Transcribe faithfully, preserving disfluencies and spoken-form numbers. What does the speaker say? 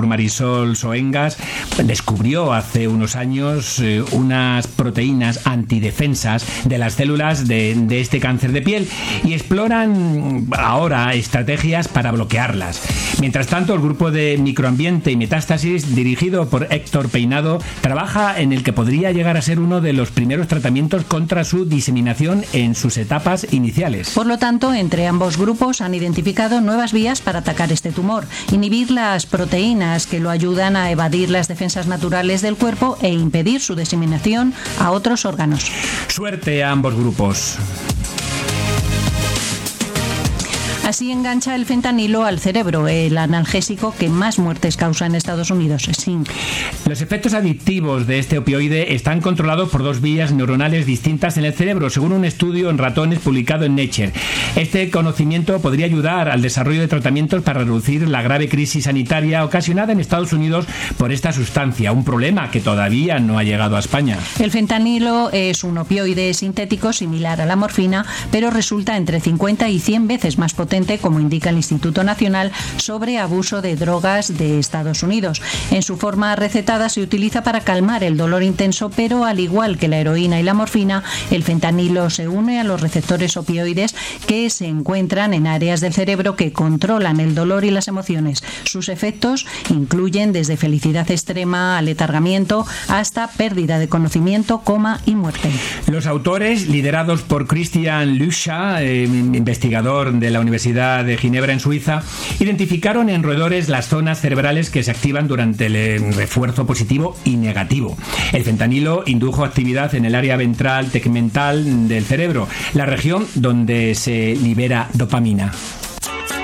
por Marisol Soengas, descubrió hace unos años eh, unas proteínas antidefensas de las células de, de este cáncer de piel y exploran ahora estrategias para bloquearlas. Mientras tanto, el grupo de Microambiente y Metástasis, dirigido por Héctor Peinado, trabaja en el que podría llegar a ser uno de los primeros tratamientos contra su diseminación en sus etapas iniciales. Por lo tanto, entre ambos grupos han identificado nuevas vías para atacar este tumor, inhibir las proteínas que lo ayudan a evadir las defensas naturales del cuerpo e impedir su diseminación a otros órganos. Suerte a ambos grupos. Así engancha el fentanilo al cerebro, el analgésico que más muertes causa en Estados Unidos. Sí. Los efectos adictivos de este opioide están controlados por dos vías neuronales distintas en el cerebro, según un estudio en ratones publicado en Nature. Este conocimiento podría ayudar al desarrollo de tratamientos para reducir la grave crisis sanitaria ocasionada en Estados Unidos por esta sustancia, un problema que todavía no ha llegado a España. El fentanilo es un opioide sintético similar a la morfina, pero resulta entre cincuenta y cien veces más potente, como indica el Instituto Nacional sobre Abuso de Drogas de Estados Unidos. En su forma recetada se utiliza para calmar el dolor intenso, pero al igual que la heroína y la morfina, el fentanilo se une a los receptores opioides que se encuentran en áreas del cerebro que controlan el dolor y las emociones. Sus efectos incluyen desde felicidad extrema, aletargamiento, hasta pérdida de conocimiento, coma y muerte. Los autores, liderados por Christian Lüscher, eh, investigador de la Universidad de Ginebra en Suiza, identificaron en roedores las zonas cerebrales que se activan durante el refuerzo positivo y negativo. El fentanilo indujo actividad en el área ventral tegmental del cerebro, la región donde se libera dopamina.